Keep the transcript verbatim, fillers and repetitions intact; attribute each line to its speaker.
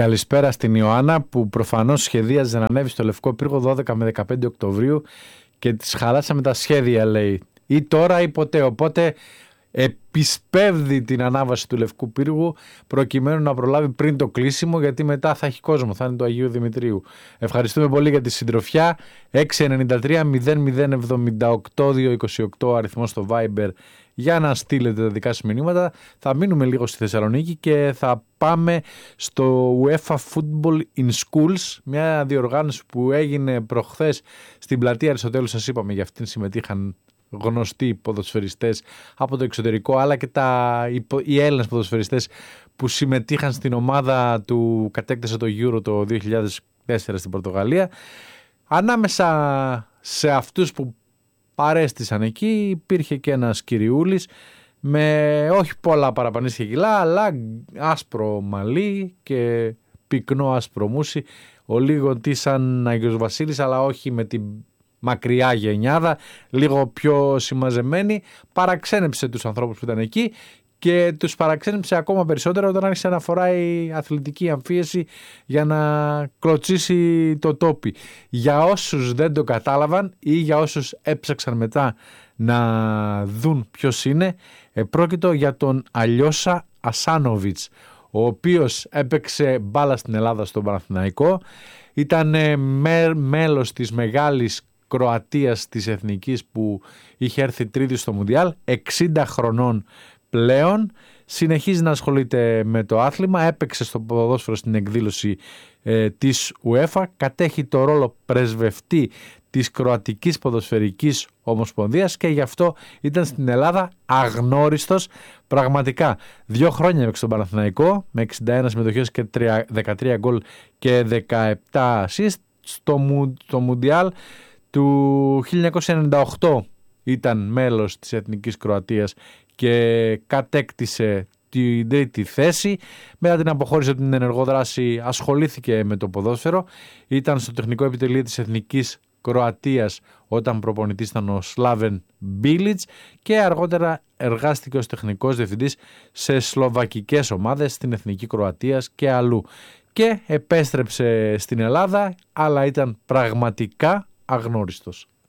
Speaker 1: Καλησπέρα στην Ιωάννα που προφανώς σχεδίαζε να ανέβει στο Λευκό Πύργο δώδεκα με δεκαπέντε Οκτωβρίου και της χαλάσαμε τα σχέδια, λέει, ή τώρα ή ποτέ, οπότε επισπεύδει την ανάβαση του Λευκού Πύργου προκειμένου να προλάβει πριν το κλείσιμο, γιατί μετά θα έχει κόσμο, θα είναι το Αγίου Δημητρίου. Ευχαριστούμε πολύ για τη συντροφιά. Έξι εννιά τρία μηδέν μηδέν εβδομήντα οκτώ διακόσια είκοσι οκτώ αριθμός στο Viber για να στείλετε τα δικά σας μηνύματα. Θα μείνουμε λίγο στη Θεσσαλονίκη και θα πάμε στο UEFA Football in Schools, μια διοργάνωση που έγινε προχθές στην πλατεία Αριστοτέλου. Σας είπαμε, για αυτήν συμμετείχαν γνωστοί ποδοσφαιριστές από το εξωτερικό, αλλά και τα, οι Έλληνες ποδοσφαιριστές που συμμετείχαν στην ομάδα του κατέκτησε το Euro το δύο χιλιάδες τέσσερα στην Πορτογαλία. Ανάμεσα σε αυτούς που παρέστησαν εκεί υπήρχε και ένας κυριούλης με όχι πολλά παραπανίσια κιλά, αλλά άσπρο μαλλί και πυκνό άσπρο μουσι, ο λίγο τι σαν Άγιος Βασίλης, αλλά όχι με την μακριά γενιάδα, λίγο πιο συμμαζεμένη. Παραξένεψε τους ανθρώπους που ήταν εκεί και τους παραξένεψε ακόμα περισσότερο όταν άρχισε να φοράει αθλητική αμφίεση για να κλωτσίσει το τόπι. Για όσους δεν το κατάλαβαν ή για όσους έψαξαν μετά να δουν ποιος είναι, πρόκειτο για τον Αλιώσα Ασάνοβιτς, ο οποίος έπαιξε μπάλα στην Ελλάδα στον Παναθηναϊκό, ήταν μέ, μέλος της μεγάλης Κροατίας της εθνικής που είχε έρθει τρίτη στο Μουντιάλ, εξήντα χρονών πλέον, συνεχίζει να ασχολείται με το άθλημα, έπαιξε στο ποδόσφαιρο στην εκδήλωση ε, της UEFA, κατέχει το ρόλο πρεσβευτή της Κροατικής Ποδοσφαιρικής Ομοσπονδίας και γι' αυτό ήταν στην Ελλάδα αγνώριστος πραγματικά. Δύο χρόνια έπαιξε στον Παναθηναϊκό με εξήντα ένα συμμετοχές και δεκατρία γκολ και δεκαεπτά assist. Στο, μου, στο Μουντιάλ του χίλια εννιακόσια ενενήντα οκτώ ήταν μέλος της Εθνικής Κροατίας και κατέκτησε την τρίτη θέση. Μετά την αποχώρηση από την ενεργό δράση ασχολήθηκε με το ποδόσφαιρο. Ήταν στο τεχνικό επιτελείο της Εθνικής Κροατίας όταν προπονητής ήταν ο Σλάβεν Μπίλιτς και αργότερα εργάστηκε ως τεχνικός διευθυντής σε σλοβακικές ομάδες, στην Εθνική Κροατίας και αλλού. Και επέστρεψε στην Ελλάδα, αλλά ήταν πραγματικά αγνώριστος.